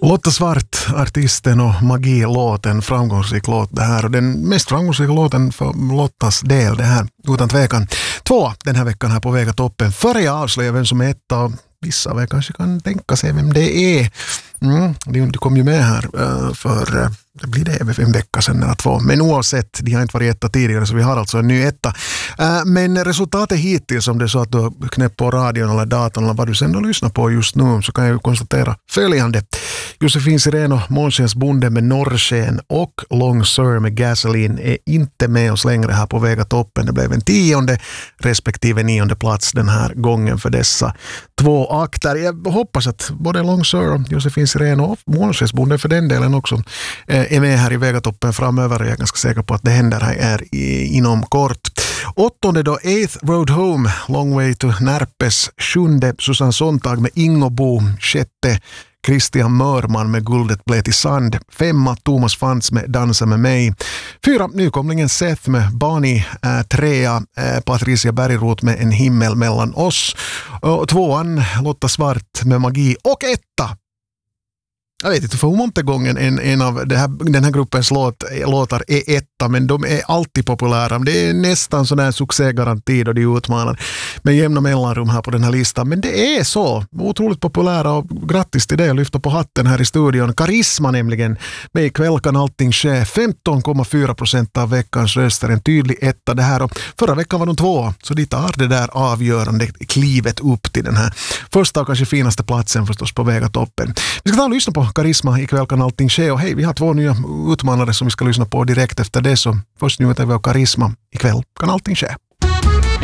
Lotta Svart, artisten och Magi-låten, framgångsrik låt det här och den mest framgångsrika låten för Lottas del det här, utan tvekan. 2 den här veckan här på Vega toppen. Före jag avslöjar vem som är etta, vissa av er kanske kan tänka sig vem det är. Du kom ju med här för det blir det en vecka sedan eller 2. Men oavsett, de har inte varit etta tidigare så vi har alltså en ny etta. Men resultatet hittills, om det är så att du knäppt på radion eller datorn eller vad du sen då lyssnar på just nu, så kan jag ju konstatera följande. Josefin Sireno, Månskens bonde med Norrsken och Long Sir med Gasoline är inte med oss längre här på Vega toppen. Det blev en 10:e respektive 9:e plats den här gången för dessa 2 akter. Jag hoppas att både Long Sir och Josefin Sireno och Månskens bonde för den delen också är med här i Vega toppen framöver. Jag är ganska säker på att det händer här inom kort. 8:e då, 8th Road Home, Long Way to Närpes. 7:e Susanne Sontag med Ingobo. 6:e Christian Mörman med Guldet blev till sand. 5:a Thomas Fantz med Dansa med mig. 4 nykomlingen Seth med Bani. 3:a Patricia Bergroth med En himmel mellan oss. Och 2:an Lotta Svart med Magi. Och 1:a, jag vet inte för hur många gången en av den här gruppens låtar är etta, men de är alltid populära. Det är nästan sån här succégaranti då de utmanar med jämna mellanrum här på den här listan. Men det är så otroligt populära och grattis till det. Jag lyfter på hatten här i studion. Karisma nämligen. Men ikväll kan allting ske. 15,4% av veckans röster. En tydlig etta det här. Och förra veckan var de 2. Så de tar det där avgörande klivet upp till den här första och kanske finaste platsen förstås på Vega toppen. Vi ska ta och lyssna på Karisma, ikväll kan allting ske. Och hej, vi har 2 nya utmanare som vi ska lyssna på direkt efter det. Så först njuter vi av Karisma, ikväll kan allting ske.